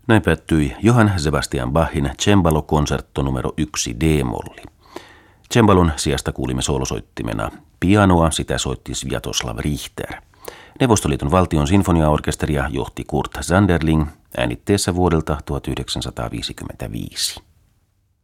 Näin päättyi Johann Sebastian Bachin cembalo-konsertto numero 1 D-molli. Cembalon sijasta kuulimme soolosoittimena pianoa, sitä soitti Sviatoslav Richter. Neuvostoliiton valtion sinfoniaorkesteria johti Kurt Sanderling äänitteessä vuodelta 1955.